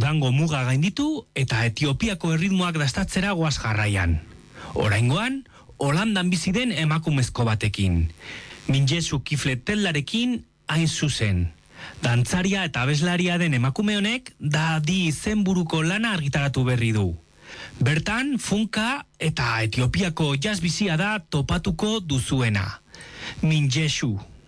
Sudango muga gainditu eta Etiopiako erritmoak dastatzera goaz jarraian. Oraingoan, Holandan bizi den emakumezko batekin. Minjesu Kiflet-Tellarekin hain zuzen. Dantzaria eta abeslaria den emakume honek Dadi izenburuko lana argitaratu berri du. Bertan, funka eta Etiopiako jazz bizia da topatuko duzuena. Minjesu.